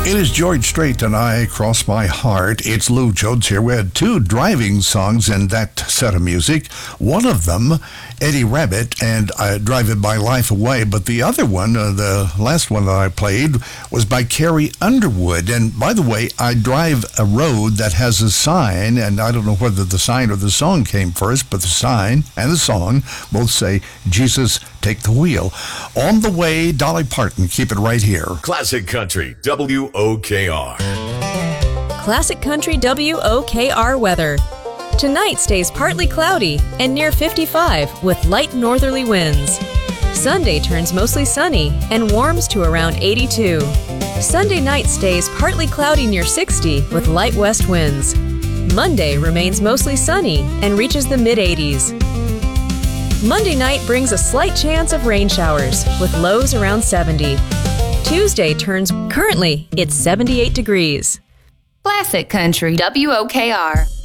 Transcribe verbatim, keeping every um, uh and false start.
It is George Strait and I Cross My Heart. It's Lou Jones here. We had two driving songs in that set of music. One of them, Eddie Rabbitt and uh, Driving My Life Away. But the other one, uh, the last one that I played, was by Carrie Underwood. And by the way, I drive a road that has a sign, and I don't know whether the sign or the song came first, but the sign and the song both say, Jesus, take the wheel. On the way, Dolly Parton. Keep it right here. Classic Country, W O K R. Classic Country W O K R weather. Tonight stays partly cloudy and near fifty-five with light northerly winds. Sunday turns mostly sunny and warms to around eighty-two. Sunday night stays partly cloudy near sixty with light west winds. Monday remains mostly sunny and reaches the mid-eighties. Monday night brings a slight chance of rain showers with lows around seventy. Tuesday turns currently it's seventy-eight degrees. Classic Country W O K R.